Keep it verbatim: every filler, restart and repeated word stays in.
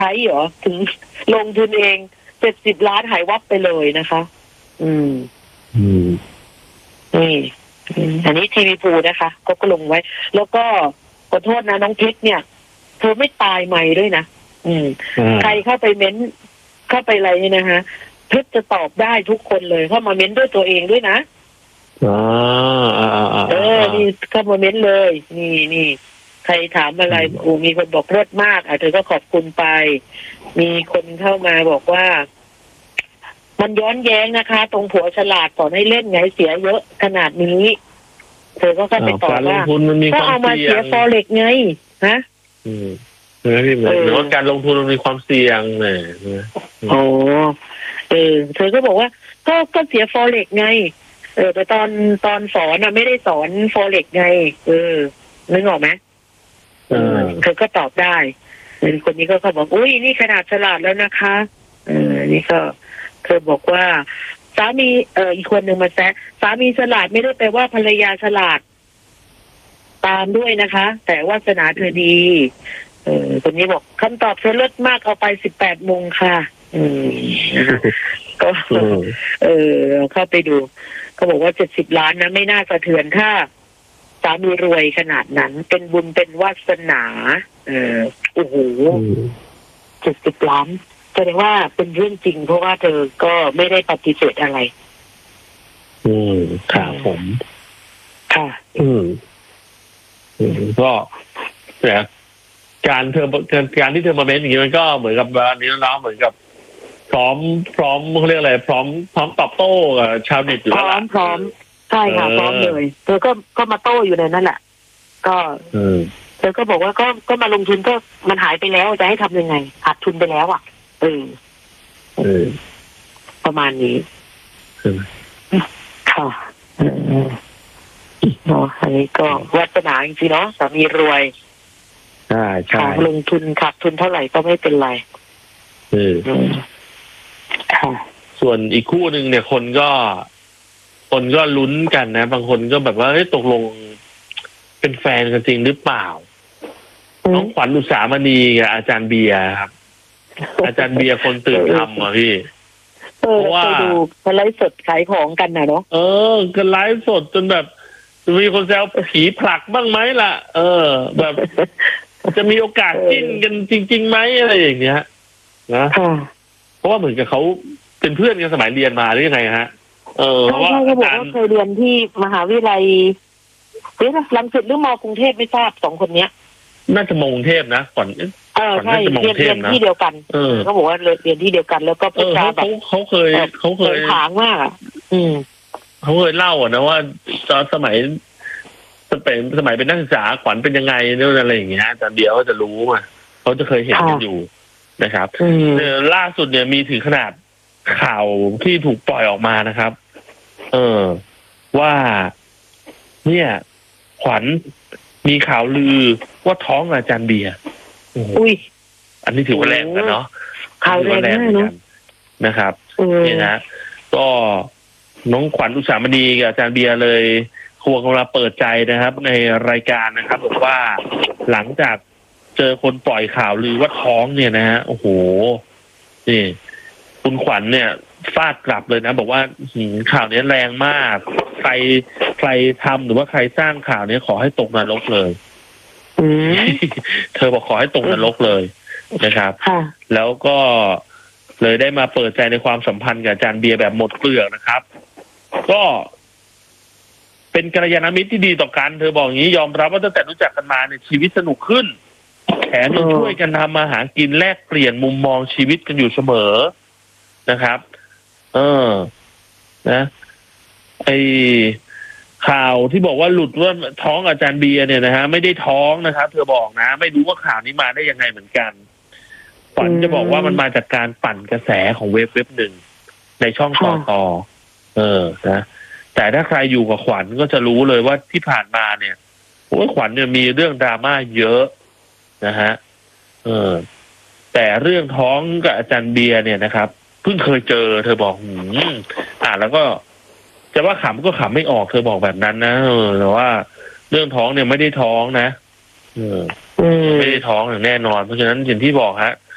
ช้เหรอถึงลงทุนเองเจ็ดสิบล้านหายวับไปเลยนะคะ อืมอืมนี่อันนี้ทีวีพูนะคะก็ก็ลงไว้ แล้วก็ขอโทษนะน้องเพชรเนี่ยเธอไม่ตายใหม่ด้วยนะอืมใครเข้าไปเม้นเข้าไปอะไรเนี่ยนะคะเพชรจะตอบได้ทุกคนเลยเข้ามาเม้นด้วยตัวเองด้วยนะอ๋อเออนี่เข้ามาเม้นเลยนี่นี่ใครถามอะไรโอ้มีคนบอกเลิศมากอ่ะเธอก็ขอบคุณไปมีคนเข้ามาบอกว่ามันย้อนแย้งนะคะตรงผัวฉลาดสอนให้เล่นไงเสียเยอะขนาดนี้เธอก็เข้าไปตอบว่าก็เอามาเสียฟอเร็กไงฮะอืมเออที่เหมือนว่าการลงทุนมันมีความเสี่ยงไงโอ้เออเธอก็บอกว่าก็ก็เสียฟอเร็กไงเออแต่ตอนตอนสอนน่ะไม่ได้สอนฟอเร็กไงเออนึกออกไหมเออเธอก็ตอบได้คนนี้ก็เขาบอกอุ้ยนี่ขนาดฉลาดแล้วนะคะเออนี่ก็เธอบอกว่าสามีเอออีกคนหนึ่งมาแซะสามีฉลาดไม่ได้แปลว่าภรรยาฉลาดตามด้วยนะคะแต่วาสนาเธอดีเออคนนี้บอกคำตอบเธอเลิศมากเอาไปสิบแปดโมงค่ะอืมก็เออเข้าไปดูเขาบอกว่าเจ็ดสิบล้านนะไม่น่าสะเทือนถ้าสามีรวยขนาดนั้นเป็นบุญเป็นวาสนาเออโอ้โหเจ็ดสิบล้านแสดงว่าเป็นเรื่องจริงเพราะว่าเธอก็ไม่ได้ปฏิเสธอะไรอืมครับผมค่ะอืมก็แต่การเธอการที่เธอมาเม้นอย่างนี้มันก็เหมือนกับวันนี้น้องเหมือนกับพร้อมพร้อมเขาเรียกอะไรพร้อมพร้อมตอบโต้กับชาวเน็ตอยู่แล้วพร้อมพร้อมใช่ค่ะพร้อมเลยเธอก็ก็มาโต้อยู่ในนั้นแหละก็เธอก็บอกว่าก็ก็มาลงทุนก็มันหายไปแล้วจะให้ทำยังไงขาดทุนไปแล้วอ่ะเออเออประมาณนี้ค่ะเนาะอันนี้ก็วาสนาจริงๆเนาะสามีรวยใช่ใช่ลงทุนขาดทุนเท่าไหร่ก็ไม่เป็นไรเออค่ะส่วนอีกคู่หนึ่งเนี่ยคนก็คนก็ลุ้นกันนะบางคนก็แบบว่าเฮ้ยตกลงเป็นแฟนกันจริงหรือเปล่าน้องขวัญอุสามณีกับอาจารย์เบียร์ครับอาจารย์เบียร์คนตื่นทำอ่ะพี่เพราะว่าดูไลฟ์สดขายของกันนะเนาะเออกันไลฟ์สดจนแบบมีคนแซวผีผลักบ้างไหมล่ะเออแบบจะมีโอกาสจิ้นกันจริงๆไหมอะไรอย่างเงี้ยนะเพราะว่าเหมือนกับเขาเป็นเพื่อนกันสมัยเรียนมาหรือยังไงฮะเออเพราะว่าอาจารย์เคยเรียนที่มหาวิทยาลัยหรือรังสิตหรือมอกรุงเทพไม่ทราบสองคนเนี้ยน่าจะมกรุงเทพนะก่อนเออใช่เรียนเรียนที่เดียวกันเออเขาบอกว่าเรียนที่เดียวกันแล้วก็พูดจาแบบเขาเคยเขาเคยถางมากอืมเขาเคยเล่าอ่ะนะว่าตอนสมัยสมัยสมัยเป็นนักศึกษาขวัญเป็นยังไงเนี่ยอะไรอย่างเงี้ยอาจารย์เบียร์เขาจะรู้อ่ะเขาจะเคยเห็นกันอยู่นะครับล่าสุดเนี่ยมีถึงขนาดข่าวที่ถูกปล่อยออกมานะครับเออว่าเนี่ยขวัญมีข่าวลือว่าท้องอาจารย์เบียร์อุ้ยอันนี้ถือว่าแรงกันเนาะข่าวแรงเหมือนกันนะครับนี่นะก็น้องขวัญอุสามณีกับอาจารย์เบียร์เลยควงกันมาเปิดใจนะครับในรายการนะครับบอกว่าหลังจากเจอคนปล่อยข่าวลือว่าท้องเนี่ยนะฮะโอ้โหนี่คุณขวัญเนี่ยฟาดกลับเลยนะบอกว่าข่าวนี้แรงมากใครใครทำหรือว่าใครสร้างข่าวนี้ขอให้ตกนรกเลยเธอบอกขอให้ตกนรกเลยนะครับแล้วก็เลยได้มาเปิดใจในความสัมพันธ์กับอาจารย์เบียร์แบบหมดเปลือกนะครับก็เป็นกัลยาณมิตรที่ดีต่อกันเธอบอกอย่างนี้ยอมรับว่าตั้งแต่รู้จักกันมาเนี่ยชีวิตสนุกขึ้นแถมยังช่วยกันทำมาหากินแลกเปลี่ยนมุมมองชีวิตกันอยู่เสมอนะครับเออนะไอข่าวที่บอกว่าหลุดว่าท้องอาจารย์เบียร์เนี่ยนะฮะไม่ได้ท้องนะครับเธอบอกนะไม่รู้ว่าข่าวนี้มาได้ยังไงเหมือนกันฝันจะบอกว่ามันมาจากการปั่นกระแสของเว็บเว็บหนึ่งในช่องต่อต่อเออนะแต่ถ้าใครอยู่กับขวัญก็จะรู้เลยว่าที่ผ่านมาเนี่ยโอ้ยขวัญเนี่ยมีเรื่องดราม่าเยอะนะฮะเออแต่เรื่องท้องกับอาจารย์เบียร์เนี่ยนะครับเพิ่งเคยเจอเธอบอกหืมอ่าแล้วก็จะว่าขำก็ขำไม่ออกเธอบอกแบบนั้นนะเออแต่ว่าเรื่องท้องเนี่ยไม่ได้ท้องนะเออไม่ได้ท้องอย่างแน่นอนเพราะฉะนั้นอย่างที่บอกฮะ